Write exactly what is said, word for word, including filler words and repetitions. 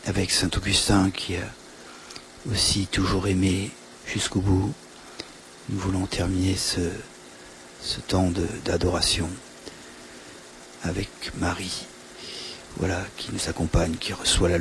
avec saint Augustin qui a aussi toujours aimé jusqu'au bout. Nous voulons terminer ce, ce temps de, d'adoration avec Marie, voilà, qui nous accompagne, qui reçoit la